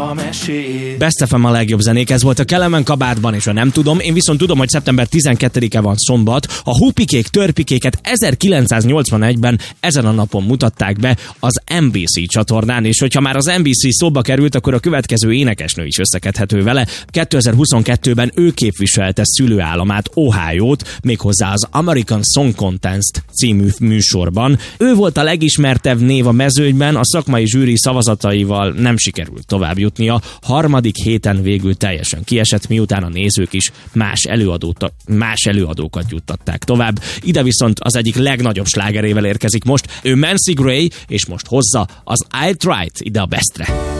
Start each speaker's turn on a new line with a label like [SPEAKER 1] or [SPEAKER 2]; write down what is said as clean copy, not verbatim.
[SPEAKER 1] a mesét.
[SPEAKER 2] Best FM a legjobb zenék, ez volt a Kelemen kabátban, és ha nem tudom, én viszont tudom, hogy szeptember 12-e van szombat, a Hupikék Törpikéket 1981-ben ezen a napon mutatták be az NBC csatornán, és hogyha már az NBC szóba került, akkor a következő énekesnő is összekedhető vele. 2022-ben ő képviselte szülőállamát, Ohiót, méghozzá az American Song Contest című műsorban. Ő volt a legismertebb név a mezőnyben, a szakmai zsűri szavazataival nem sikerült tovább jutnia. Harmadik héten végül teljesen kiesett, miután a nézők is más előadókat juttatták tovább. Ide viszont az egyik legnagyobb slágerével érkezik most. Ő Nancy Gray, és most hozza az I Tried ide a Bestre.